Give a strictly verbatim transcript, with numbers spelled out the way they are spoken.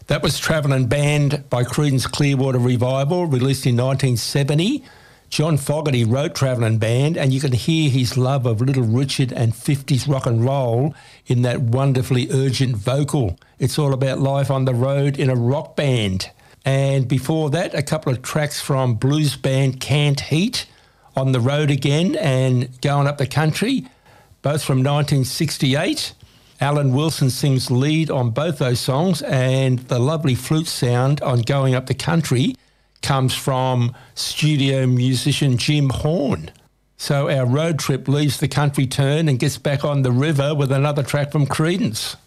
That was Travelling Band by Creedence Clearwater Revival, released in nineteen seventy. John Fogerty wrote Travelling Band, and you can hear his love of Little Richard and fifties rock and roll in that wonderfully urgent vocal. It's all about life on the road in a rock band. And before that, a couple of tracks from blues band Canned Heat, On the Road Again and Going Up the Country, both from nineteen sixty-eight. Alan Wilson sings lead on both those songs, and the lovely flute sound on Going Up the Country comes from studio musician Jim Horn. So our road trip leaves the country turn and gets back on the river with another track from Creedence.